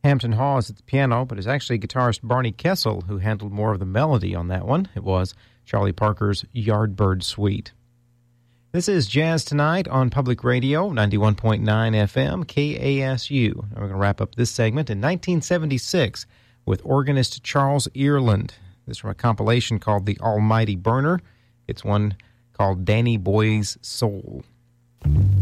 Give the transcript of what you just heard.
Hampton Hawes at the piano, but it's actually guitarist Barney Kessel who handled more of the melody on that one. It was Charlie Parker's Yardbird Suite. This is Jazz Tonight on Public Radio, 91.9 FM, KASU. We're going to wrap up this segment in 1976 with organist Charles Earland. This is from a compilation called The Almighty Burner. It's one called Danny Boy's Soul.